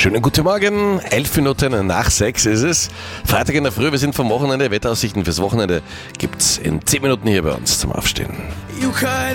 Schönen guten Morgen, 11 Minuten nach 6 ist es. Freitag in der Früh, wir sind vom Wochenende. Wetteraussichten fürs Wochenende gibt's in 10 Minuten hier bei uns zum Aufstehen.